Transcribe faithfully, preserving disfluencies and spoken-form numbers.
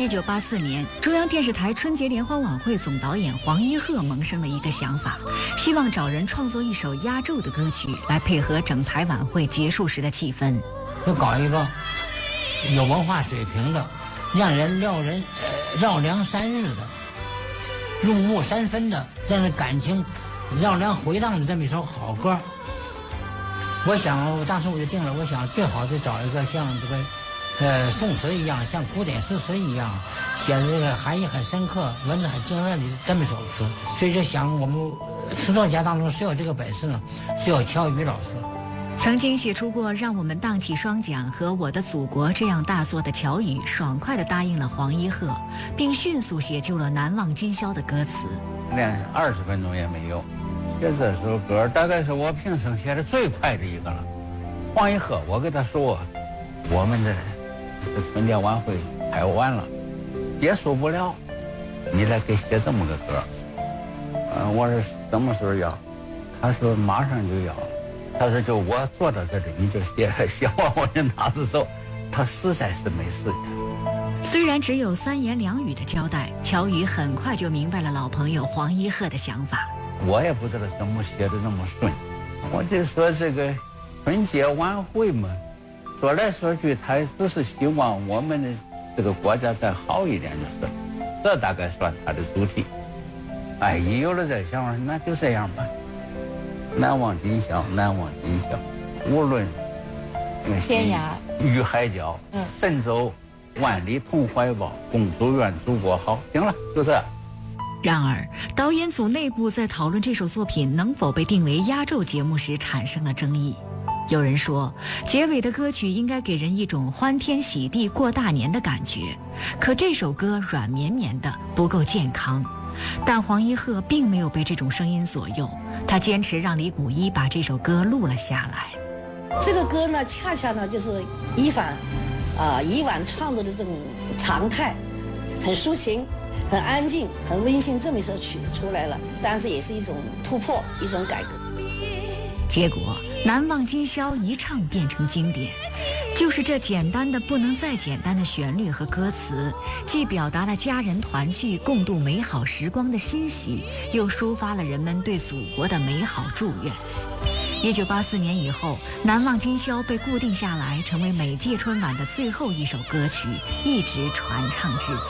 一九八四年，中央电视台春节联欢晚会总导演黄一鹤萌生了一个想法，希望找人创作一首压轴的歌曲，来配合整台晚会结束时的气氛。 就搞一个有文化水平的，让人料人呃绕梁三日的，入木三分的，这样的感情绕梁回荡的这么一首好歌。我想，我当时我就定了，我想最好就找一个像这个。呃，宋词一样，像古典诗词一样，写的这个含义很深刻，文字很精炼的这么一首词，所以就想我们词作家当中谁有这个本事呢？只有乔羽老师。 曾经写出过《让我们荡起双桨》和《我的祖国》这样大作的乔羽，爽快地答应了黄一鹤，并迅速写就了《难忘今宵》的歌词。 连二十分钟也没有，写这首歌大概是我平生写的最快的一个了。黄一鹤，我跟他说，我们的春节晚会太晚了，结束不了，你来给写这么个歌。嗯，我说什么时候要？他说马上就要。他说就我坐到这里，你就写，写完我就拿着走。他实在是没时间。 虽然只有三言两语的交代，乔羽很快就明白了老朋友黄一鹤的想法。 我也不知道怎么写的那么顺，我就说这个春节晚会嘛。说来说去，他只是希望我们的这个国家再好一点就是了，这大概算他的主题。哎，一有了这想法，那就这样吧。难忘今宵，难忘今宵，无论天涯与海角，嗯，神州万里同怀抱，共祝愿祖国好。行了，就这。 然而，导演组内部在讨论这首作品能否被定为压轴节目时产生了争议。有人说，结尾的歌曲应该给人一种欢天喜地过大年的感觉，可这首歌软绵绵的，不够健康。但黄一鹤并没有被这种声音左右，他坚持让李谷一把这首歌录了下来。 这个歌呢，恰恰呢就是以往，啊、呃，以往创作的这种常态，很抒情、很安静、很温馨，这么一首曲子出来了，当然是也是一种突破，一种改革。 结果难忘今宵一唱变成经典，就是这简单的不能再简单的旋律和歌词，既表达了家人团聚共度美好时光的欣喜，又抒发了人们对祖国的美好祝愿。一九八四年以后，难忘今宵被固定下来，成为每届春晚的最后一首歌曲，一直传唱至今。